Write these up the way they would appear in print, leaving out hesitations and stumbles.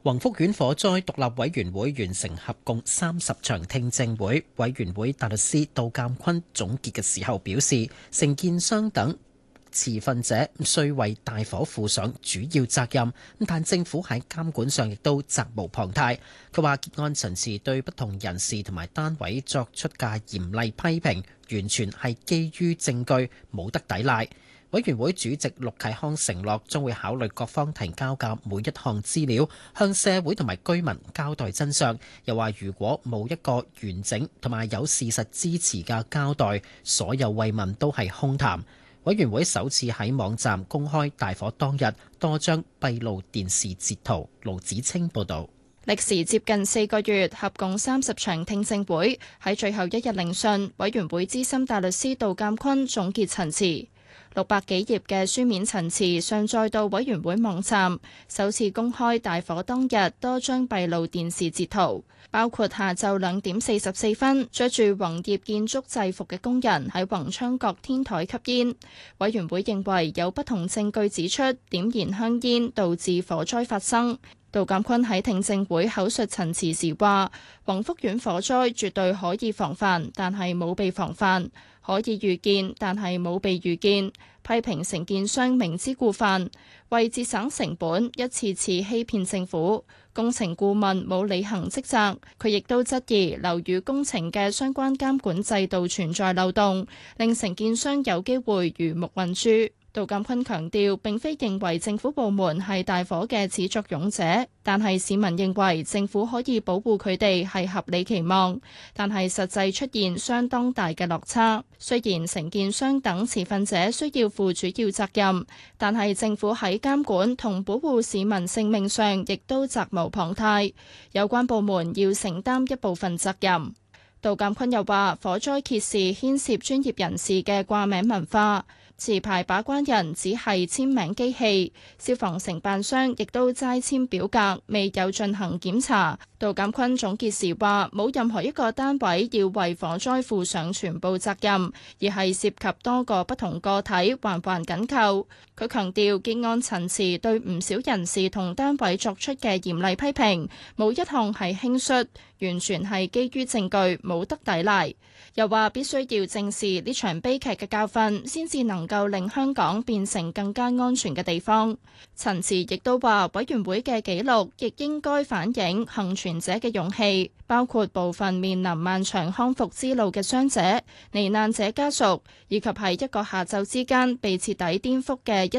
宏福苑火災獨立委員會完成合共30場聽證會，委員會大律師杜鑑坤總結嘅時候表示，承建商等持份者須為大火負上主要責任，但政府喺監管上亦都責無旁貸。佢話結案陳詞對不同人士同埋單位作出嘅嚴厲批評，完全係基於證據，冇得抵賴。委員會主席陸啟康承諾將會考慮各方提交嘅每一項資料，向社會同埋居民交代真相。又話如果冇一個完整同埋有事實支持嘅交代，所有慰問都係空談。委員會首次喺網站公開大火當日多張閉路電視截圖。盧子清報導。 歷時接近4個月，合共30場聽證會，喺最後一日聆訊，委員會資深大律師杜鑑坤總結陳詞。600幾頁嘅書面陳詞上載到委員會網站，首次公開大火當日多張閉路電視截圖，包括下晝2點44分，着住宏業建築制服嘅工人喺宏昌閣天台吸煙。委員會認為有不同證據指出點燃香煙導致火災發生。杜鑑坤喺聽證會口述陳詞時話，宏福苑火災絕對可以防範，但係冇被防範；可以預見，但係冇被預見。批評承建商明知故犯，為節省成本，一次次欺騙政府。工程顧問冇履行職責。佢亦都質疑樓宇工程嘅相關監管制度存在漏洞，令承建商有機會魚目混珠。杜鑑坤強調，並非認為政府部門係大火嘅始作俑者，但係市民認為政府可以保護佢哋係合理期望，但係實際出現相當大嘅落差。雖然承建商等持份者需要負主要責任，但係政府喺監管同保護市民性命上亦都責無旁貸，有關部門要承擔一部分責任。杜鑑坤又話，火災揭示牽涉專業人士嘅掛名文化。持牌把關人只係簽名機器，消防承辦商亦都齋簽表格，未有進行檢查。杜鑑坤總結時話，冇任何一個單位要為火災負上全部責任，而係涉及多個不同個體環環緊扣。佢強調結案陳詞對唔少人士同單位作出嘅嚴厲批評，冇一項係輕率，完全係基於證據，冇得抵賴。又話必須要正視呢場悲劇嘅教訓，先至能夠令香港變成更加安全嘅地方。陳詞亦都話，委員會嘅記錄亦應該反映幸存者嘅勇氣，包括部分面臨漫長康復之路嘅傷者、罹難者家屬，以及喺一個下晝之間被徹底顛覆嘅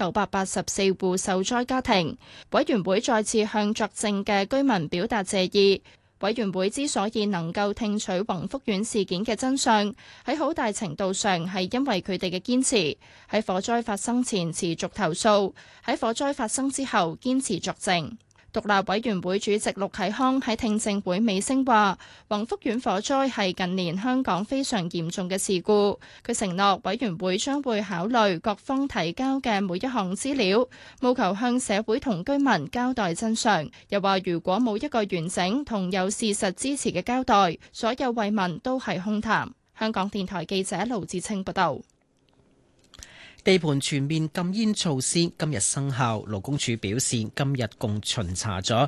1984戶受災家庭。委員會再次向作證嘅居民表達謝意。委員會之所以能夠聽取宏福苑事件嘅真相，喺好大程度上係因為佢哋嘅堅持。喺火災發生前持續投訴，喺火災發生之後堅持作證。獨立委員會主席陸啟康喺聽證會尾聲話，宏福苑火災係近年香港非常嚴重嘅事故。佢承諾委員會將會考慮各方提交嘅每一項資料，務求向社會同居民交代真相。又話如果冇一個完整同有事實支持嘅交代，所有慰問都係空談。香港電台記者盧志清報道。 地盤全面禁煙措施今日生效，勞工處表示今日共巡查咗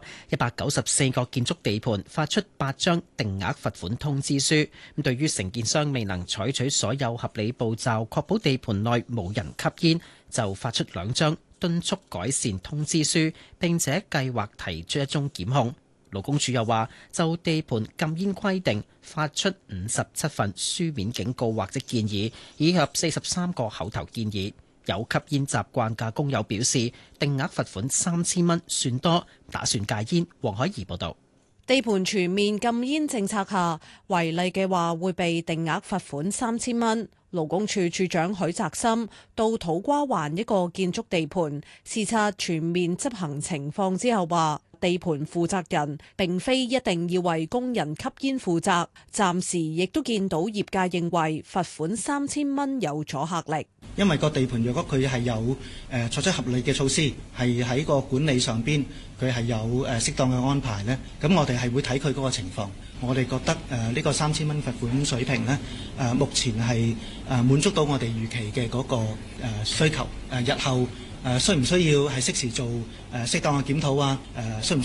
194個建築地盤，發出8張定額罰款通知書。咁對於承建商未能採取所有合理步驟，確保地盤內無人吸煙，就發出2張敦促改善通知書，並且計劃提出1宗檢控。勞工處又話，就地盤禁煙規定發出57份書面警告或者建議，以及43個口頭建議。有吸煙習慣嘅工友表示，定額罰款3000蚊算多，打算戒煙。黃海怡報導。 地盤全面禁煙政策下，違例嘅話會被定額罰款3000蚊。勞工處處長許澤森到土瓜灣一個建築地盤視察全面執行情況之後話，地盤負責人並非一定要為工人吸煙負責，暫時亦都見到業界認為罰款3000蚊有阻嚇力。 因為個地盤若果佢係有作出合理嘅措施，係喺個管理上邊佢係有適當嘅安排呢，咁我哋係會睇佢嗰個情況。我哋覺得呢個3000蚊罰款水平呢，目前係滿足到我哋預期嘅嗰個需求。日後需唔需要係適時做適當嘅檢討啊？需唔